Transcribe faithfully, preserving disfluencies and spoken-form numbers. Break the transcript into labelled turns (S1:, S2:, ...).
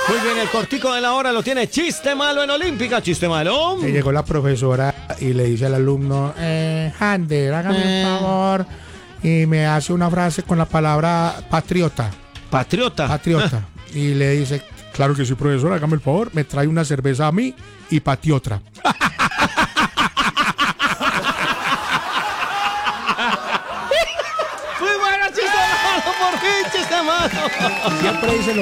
S1: Muy bien, el cortico de la hora lo tiene Chiste Malo en Olímpica. Chiste Malo.
S2: Se llegó la profesora y le dice al alumno, eh, Hander, hágame
S1: Eh.
S2: un favor y me hace una frase con la palabra patriota.
S1: Patriota.
S2: Patriota. Y le dice, claro que sí, profesor, hágame el favor, me trae una cerveza a mí y patiotra.
S1: Muy bueno, Chiste Malo, por fin, Chiste Malo.
S2: Siempre dice lo